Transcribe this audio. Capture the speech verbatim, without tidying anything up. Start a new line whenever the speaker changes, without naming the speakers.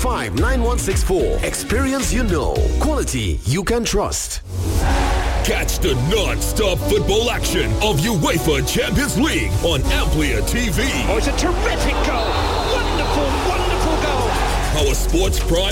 five, nine one six four. Experience you know. Quality you can trust.
Catch the non-stop football action of UEFA Champions League on Amplia T V.
Oh, it's a terrific goal. Wonderful, wonderful goal.
Our Sports Prime